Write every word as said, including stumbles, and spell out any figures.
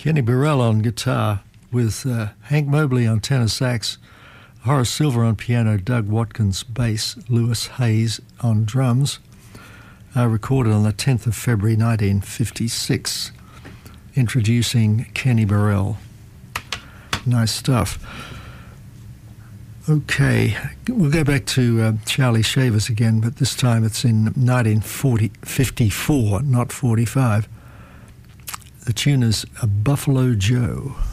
Kenny Burrell on guitar with uh, Hank Mobley on tenor sax, Horace Silver on piano, Doug Watkins bass, Lewis Hayes on drums. Uh, recorded on the tenth of February nineteen fifty-six. Introducing Kenny Burrell. Nice stuff. Okay, we'll go back to uh, Charlie Shavers again, but this time it's in nineteen fifty-four, not forty-five. The tune is a Buffalo Joe.